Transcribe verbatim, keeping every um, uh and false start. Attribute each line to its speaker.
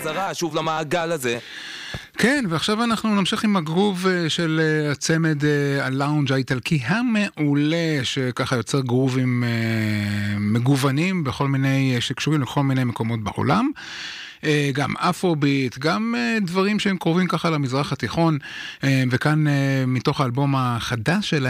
Speaker 1: חזרה שוב למעגל הזה.
Speaker 2: כן, ועכשיו אנחנו נמשיך עם הגרוב של הצמד הלאונג' האיטלקי המעולה, שככה יוצר גרובים מגוונים בכל מיני, שקשורים לכל מיני מקומות בעולם. גם אפרוביט, גם דברים שהם קרובים ככה למזרח התיכון, וכאן מתוך האלבום החדש שלהם,